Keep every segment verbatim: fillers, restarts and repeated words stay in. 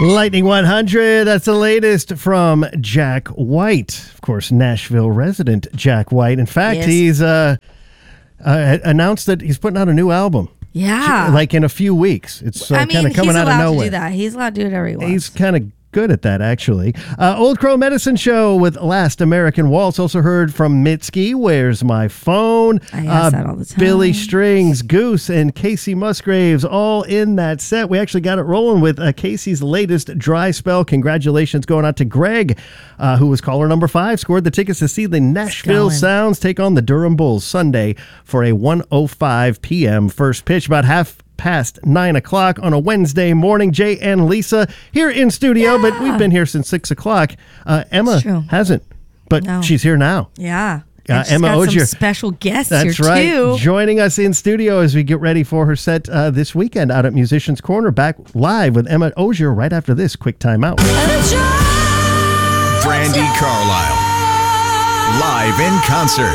Lightning one hundred, that's the latest from Jack White. Of course, Nashville resident Jack White. In fact, Yes. he's uh, uh, announced that he's putting out a new album. Yeah. Like in a few weeks. It's uh, I mean, kind of coming he's out of allowed nowhere. to do that. He's allowed to do whatever he wants. He's kind of good at that, actually. Uh, Old Crow Medicine Show with Last American Waltz. Also heard from Mitski, Where's My Phone? I ask that all the time. Billy Strings, Goose, and Casey Musgraves all in that set. We actually got it rolling with uh, Casey's latest Dry Spell. Congratulations going out to Greg, uh, who was caller number five, scored the tickets to see the Nashville Going. Sounds take on the Durham Bulls Sunday for a one oh five p.m. first pitch, about half past nine o'clock on a Wednesday morning. Jay and Lisa here in studio, Yeah. but we've been here since six o'clock. Uh, Emma It's true. hasn't, but No. she's here now. Yeah. Uh, And she's Emma got Ogier. some special guests That's here right. too. Joining us in studio as we get ready for her set uh, this weekend out at Musicians Corner. Back live with Emma Ogier right after this quick timeout. Brandi Carlile, live in concert.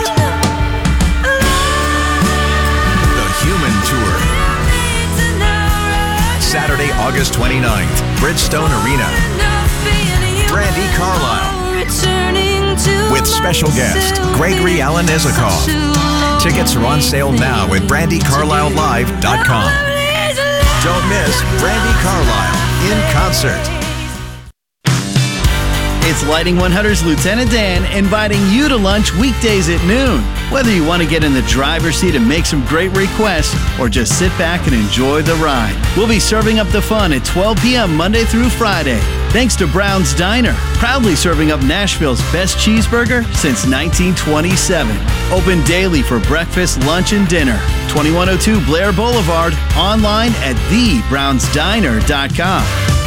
The Human Tour. Saturday, August twenty-ninth, Bridgestone Arena. Brandi Carlile. With special guest, Gregory Alan Isakov. Tickets are on sale now at brandy carlisle live dot com. Don't miss Brandi Carlile in concert. It's Lightning one hundred's Lieutenant Dan inviting you to lunch weekdays at noon. Whether you want to get in the driver's seat and make some great requests or just sit back and enjoy the ride, we'll be serving up the fun at twelve p.m. Monday through Friday. Thanks to Brown's Diner, proudly serving up Nashville's best cheeseburger since nineteen twenty-seven. Open daily for breakfast, lunch, and dinner. twenty-one oh two Blair Boulevard, online at the browns diner dot com.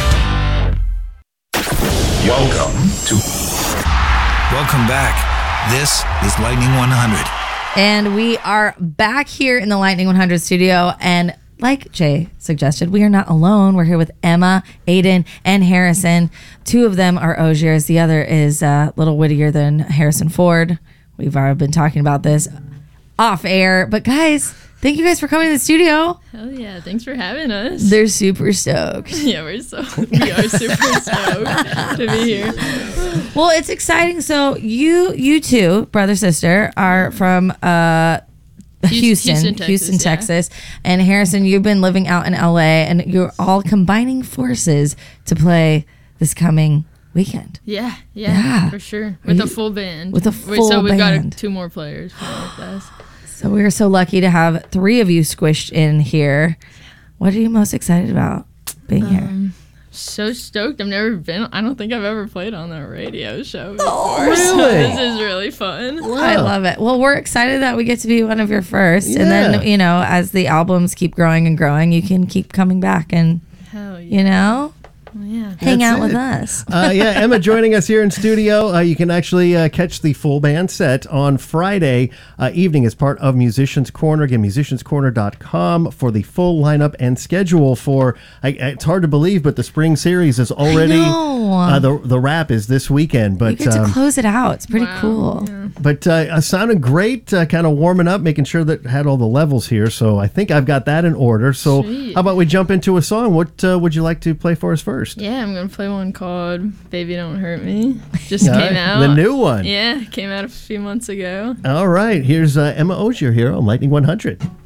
Welcome to. Welcome back. This is Lightning one hundred. And we are back here in the Lightning one hundred studio. And like Jay suggested, we are not alone. We're here with Emma, Aiden, and Harrison. Two of them are Ogiers. The other is uh, a little wittier than Harrison Ford. We've already been talking about this off air. But guys, thank you guys for coming to the studio. Hell yeah, thanks for having us. They're super stoked. Yeah, we're so we are super stoked to be here. Well, it's exciting. So you you two, brother sister, are from uh Houston, Houston, Texas, Houston, yeah. Texas. And Harrison, you've been living out in L A, and you're all combining forces to play this coming weekend. Yeah, yeah, Yeah. for sure. With Are a you- full band. with a Wait, full So we've band. got two more players playing with us. So we're so lucky to have three of you squished in here. What are you most excited about being here? Um, so stoked. I've never been, I don't think I've ever played on a radio show before. really? So this is really fun. I love it. Well, we're excited that we get to be one of your first. And Yeah. then, you know, as the albums keep growing and growing, you can keep coming back and, Hell yeah. you know, Yeah. hang That's out it. with us. Uh, yeah, Emma joining us here in studio. Uh, you can actually uh, catch the full band set on Friday uh, evening as part of Musicians Corner. Again, musicians corner dot com for the full lineup and schedule for, I, it's hard to believe, but the spring series is already, know. uh, the the wrap is this weekend. You But get to um, close it out. It's pretty Wow, cool. yeah. But uh, uh, sounded great, uh, kind of warming up, making sure that had all the levels here. So I think I've got that in order. So Sweet. how about we jump into a song? What uh, would you like to play for us first? Yeah, I'm going to play one called Baby Don't Hurt Me. Just All came right, out. the new one. Yeah, came out a few months ago. All right, here's uh, Emma Ogier here on Lightning one hundred.